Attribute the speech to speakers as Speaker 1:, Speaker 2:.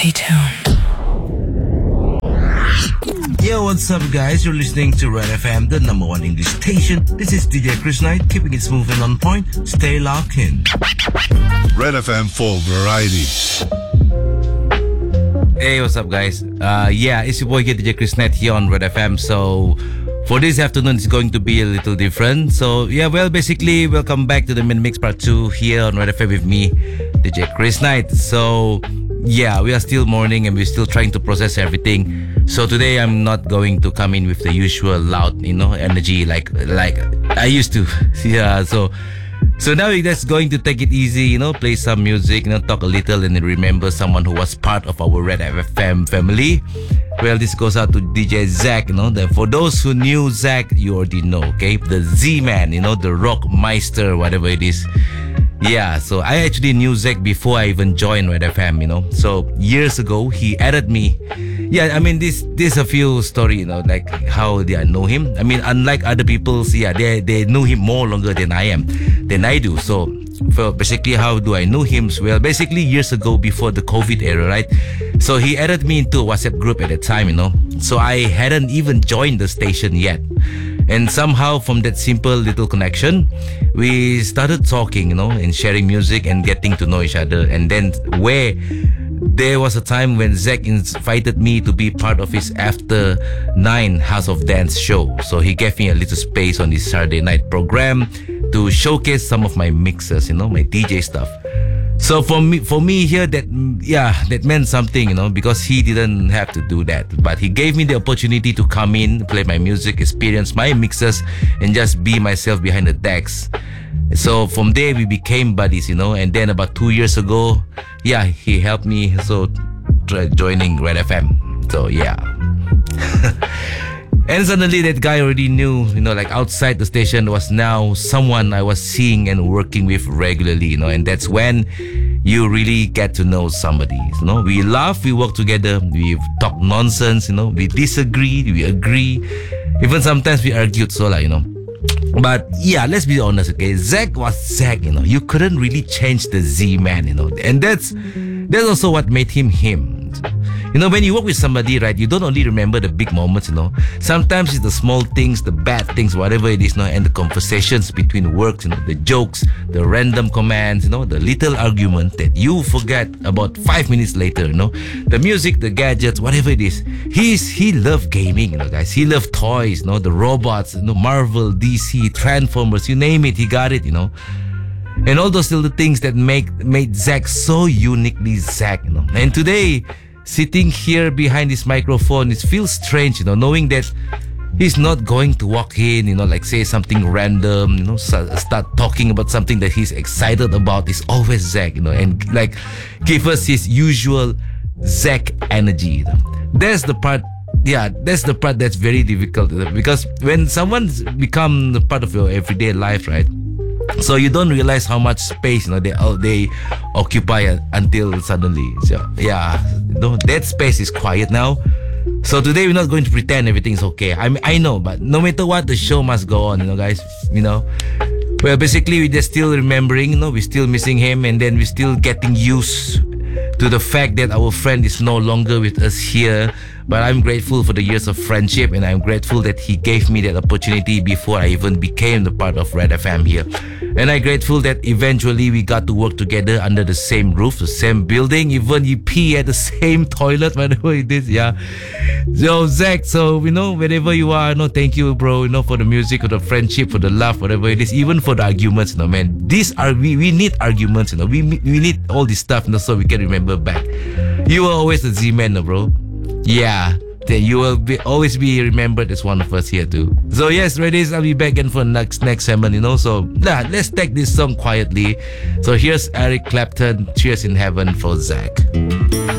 Speaker 1: Stay tuned.
Speaker 2: Yo, what's up, guys? You're listening to Red FM, the number one English station. This is DJ Chris Knight, keeping it smooth and on point. Stay locked in.
Speaker 3: Red FM for variety.
Speaker 2: Hey, what's up, guys? It's your boy here, DJ Chris Knight here on Red FM. So, for this afternoon, it's going to be a little different. So, basically, welcome back to the Min Mix Part 2 here on Red FM with me, DJ Chris Knight. So, we are still morning and we're still trying to process everything. So today I'm not going to come in with the usual loud, energy like I used to. So now we're just going to take it easy, play some music, talk a little and remember someone who was part of our Red FM family. Well, this goes out to DJ Zach, for those who knew Zach, you already know, okay? The Z-Man, the Rock Meister, whatever it is. Yeah, so I actually knew Zach before I even joined Red FM, So years ago, he added me. Yeah, I mean, this a few story, like how did I know him? I mean, unlike other people, they know him more longer than I do. So, basically, how do I know him? Well, basically, years ago, before the COVID era, right? So he added me into a WhatsApp group at the time, So I hadn't even joined the station yet. And somehow from that simple little connection, we started talking, and sharing music and getting to know each other. And then there was a time when Zach invited me to be part of his After 9 House of Dance show. So he gave me a little space on his Saturday night program to showcase some of my mixes, my DJ stuff. So for me here, that meant something, because he didn't have to do that. But he gave me the opportunity to come in, play my music, experience my mixes, and just be myself behind the decks. So from there, we became buddies, and then about 2 years ago, he helped me, joining Red FM. So, And suddenly that guy already knew, like outside the station was now someone I was seeing and working with regularly, and that's when you really get to know somebody, We laugh, we work together, we talk nonsense, we disagree, we agree, even sometimes we argued, But let's be honest, okay? Zach was Zach, You couldn't really change the Z-Man, And that's also what made him him. When you work with somebody, right, you don't only remember the big moments, Sometimes it's the small things, the bad things, whatever it is, and the conversations between works, the jokes, the random comments, the little argument that you forget about 5 minutes later, The music, the gadgets, whatever it is. He loved gaming, guys. He loved toys, the robots, Marvel, DC, Transformers, you name it, he got it, And all those little things that made Zach so uniquely Zach, And today, sitting here behind this microphone, it feels strange, knowing that he's not going to walk in, like say something random, start talking about something that he's excited about. It's always Zach, and like give us his usual Zach energy. That's the part that's very difficult, because when someone's become the part of your everyday life, right? So you don't realize how much space they occupy until suddenly. So that space is quiet now. So today we're not going to pretend everything's okay. I know, but no matter what, the show must go on, guys. Well, basically we're just still remembering, we're still missing him, and then we're still getting used to the fact that our friend is no longer with us here. But I'm grateful for the years of friendship, and I'm grateful that he gave me that opportunity before I even became the part of Red FM here. And I'm grateful that eventually we got to work together under the same roof, the same building, even you pee at the same toilet, whatever it is, So Zach, wherever you are, thank you, bro, for the music, for the friendship, for the love, whatever it is, even for the arguments, man. We need arguments, we need all this stuff, so we can remember back. You were always the Z-Man, bro. That you will always be remembered as one of us here too. So yes, ladies, I'll be back again for next segment, So let's take this song quietly. So here's Eric Clapton, Cheers in Heaven for Zach.